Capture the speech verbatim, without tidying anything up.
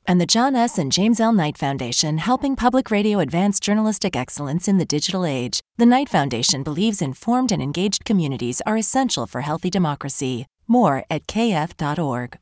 And the John S. and James L. Knight Foundation, helping public radio advance journalistic excellence in the digital age. The Knight Foundation believes informed and engaged communities are essential for healthy democracy. More at k f dot org.